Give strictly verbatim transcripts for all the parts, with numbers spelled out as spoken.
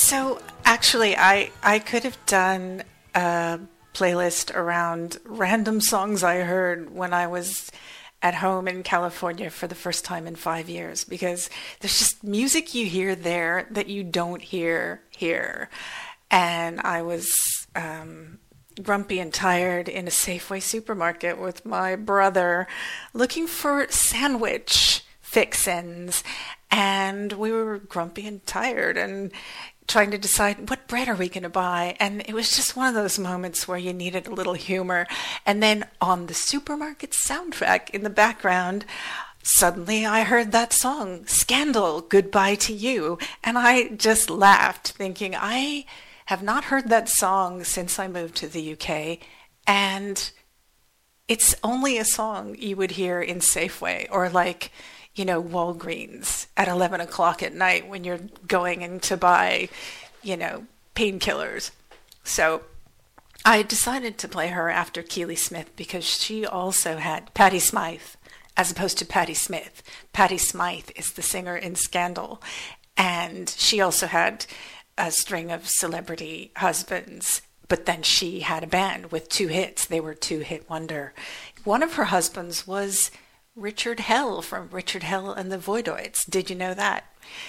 So actually, I I could have done a playlist around random songs I heard when I was at home in California for the first time in five years, because there's just music you hear there that you don't hear here. And I was um, grumpy and tired in a Safeway supermarket with my brother looking for sandwich fixins. And we were grumpy and tired and trying to decide what bread are we going to buy. And it was just one of those moments where you needed a little humor. And then on the supermarket soundtrack in the background, suddenly I heard that song, Scandal, Goodbye to You. And I just laughed, thinking, I have not heard that song since I moved to the U K. And it's only a song you would hear in Safeway or like, you know, Walgreens at eleven o'clock at night when you're going in to buy, you know, painkillers. So I decided to play her after Keely Smith because she also had Patti Smythe as opposed to Patti Smith. Patti Smythe is the singer in Scandal. And she also had a string of celebrity husbands, but then she had a band with two hits. They were two-hit wonder. One of her husbands was Richard Hell from Richard Hell and the Voidoids. Did you know that?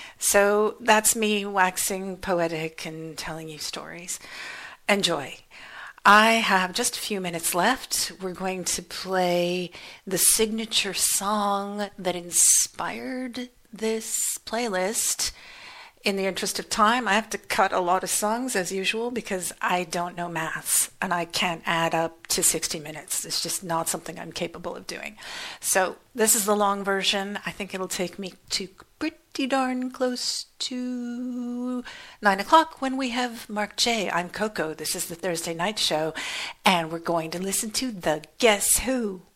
So that's me waxing poetic and telling you stories. Enjoy. I have just a few minutes left. We're going to play the signature song that inspired this playlist. In the interest of time, I have to cut a lot of songs as usual because I don't know maths and I can't add up to sixty minutes. It's just not something I'm capable of doing. So this is the long version. I think it'll take me to pretty darn close to nine o'clock when we have Mark J. I'm Coco. This is the Thursday night show and we're going to listen to the Guess Who.